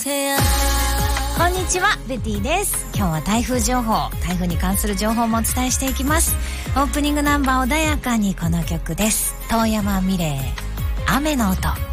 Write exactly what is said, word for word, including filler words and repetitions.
こんにちは、ベティです。今日は台風情報、台風に関する情報もお伝えしていきます。オープニングナンバー穏やかにこの曲です。遠山美玲、雨の音。